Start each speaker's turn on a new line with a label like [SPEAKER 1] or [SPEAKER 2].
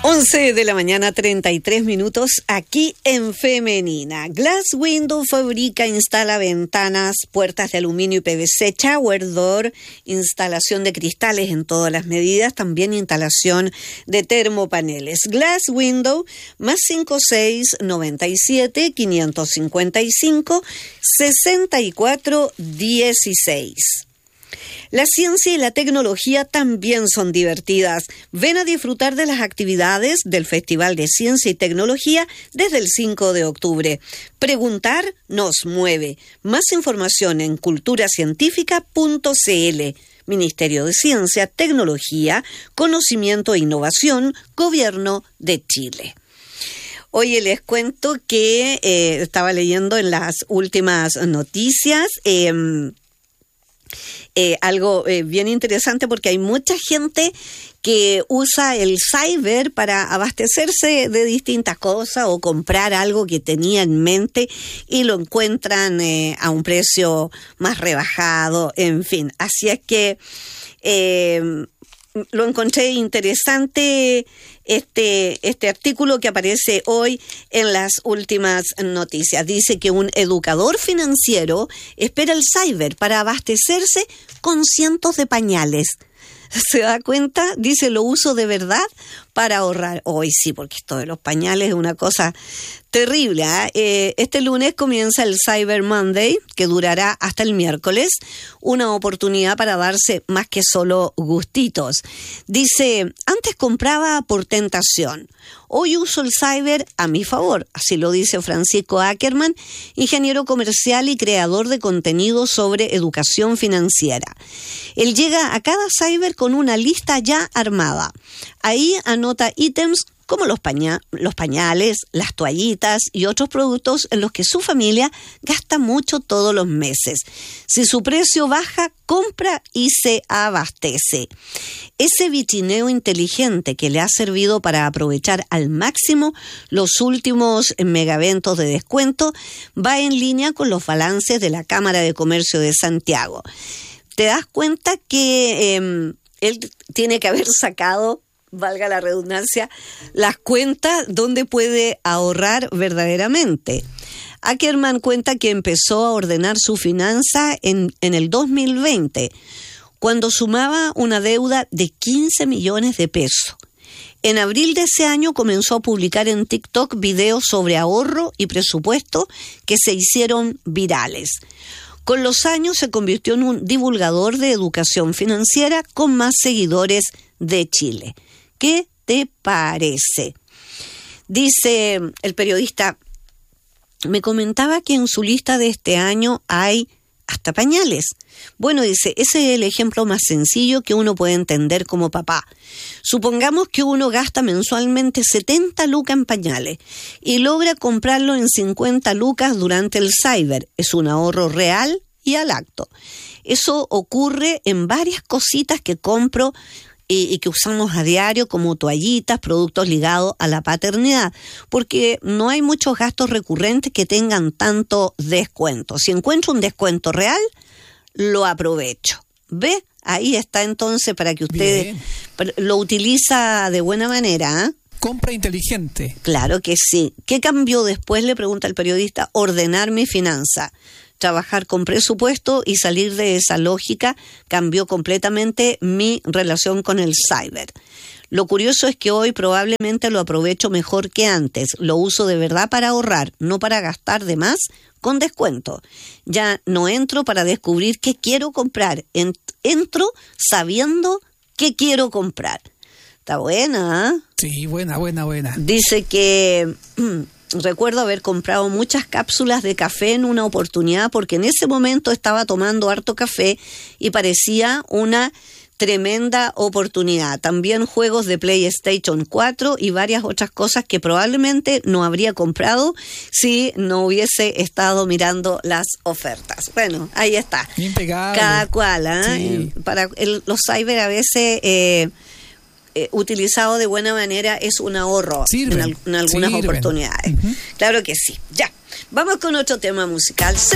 [SPEAKER 1] 11 de la mañana, 33 minutos, aquí en Femenina. Glass Window fabrica, instala ventanas, puertas de aluminio y PVC, shower door, instalación de cristales en todas las medidas, también instalación de termopaneles. Glass Window, más 5697-555-6416. La ciencia y la tecnología también son divertidas. Ven a disfrutar de las actividades del Festival de Ciencia y Tecnología desde el 5 de octubre. Preguntar nos mueve. Más información en culturacientífica.cl. Ministerio de Ciencia, Tecnología, Conocimiento e Innovación, Gobierno de Chile. Oye, les cuento que estaba leyendo en las últimas noticias algo bien interesante, porque hay mucha gente que usa el cyber para abastecerse de distintas cosas o comprar algo que tenía en mente y lo encuentran a un precio más rebajado, en fin. Así es que lo encontré interesante este artículo que aparece hoy en las últimas noticias. Dice que un educador financiero espera el cyber para abastecerse con cientos de pañales. ¿Se da cuenta? Dice, lo uso de verdad para ahorrar. Hoy sí, porque esto de los pañales es una cosa terrible, ¿eh? Este lunes comienza el Cyber Monday, que durará hasta el miércoles, una oportunidad para darse más que solo gustitos. Dice, antes compraba por tentación, hoy uso el cyber a mi favor. Así lo dice Francisco Ackerman, ingeniero comercial y creador de contenido sobre educación financiera. Él llega a cada cyber con una lista ya armada. Ahí anota ítems como los pañales, las toallitas y otros productos en los que su familia gasta mucho todos los meses. Si su precio baja, compra y se abastece. Ese vitrineo inteligente que le ha servido para aprovechar al máximo los últimos megaventos de descuento va en línea con los balances de la Cámara de Comercio de Santiago. Te das cuenta que él tiene que haber sacado, valga la redundancia, las cuentas donde puede ahorrar verdaderamente. Ackerman cuenta que empezó a ordenar su finanza en el 2020, cuando sumaba una deuda de 15 millones de pesos. En abril de ese año comenzó a publicar en TikTok videos sobre ahorro y presupuesto que se hicieron virales. Con los años se convirtió en un divulgador de educación financiera con más seguidores de Chile. ¿Qué te parece? Dice el periodista, me comentaba que en su lista de este año hay hasta pañales. Bueno, dice, ese es el ejemplo más sencillo que uno puede entender como papá. Supongamos que uno gasta mensualmente 70 lucas en pañales y logra comprarlo en 50 lucas durante el cyber. Es un ahorro real y al acto. Eso ocurre en varias cositas que compro y que usamos a diario, como toallitas, productos ligados a la paternidad, porque no hay muchos gastos recurrentes que tengan tanto descuento. Si encuentro un descuento real, lo aprovecho. ¿Ve? Ahí está entonces para que usted lo utiliza de buena manera, ¿eh?
[SPEAKER 2] Compra inteligente.
[SPEAKER 1] Claro que sí. ¿Qué cambió después? Le pregunta el periodista. Ordenar mi finanza. Trabajar con presupuesto y salir de esa lógica cambió completamente mi relación con el cyber. Lo curioso es que hoy probablemente lo aprovecho mejor que antes. Lo uso de verdad para ahorrar, no para gastar de más con descuento. Ya no entro para descubrir qué quiero comprar. Entro sabiendo qué quiero comprar. Está buena, ¿eh?
[SPEAKER 2] Sí, buena.
[SPEAKER 1] Dice que recuerdo haber comprado muchas cápsulas de café en una oportunidad porque en ese momento estaba tomando harto café y parecía una tremenda oportunidad. También juegos de PlayStation 4 y varias otras cosas que probablemente no habría comprado si no hubiese estado mirando las ofertas. Bueno, ahí está.
[SPEAKER 2] Bien pegado.
[SPEAKER 1] Cada cual, ¿eh? Sí. Para los cyber a veces utilizado de buena manera es un ahorro en algunas oportunidades. Uh-huh. Claro que sí. Ya, vamos con otro tema musical.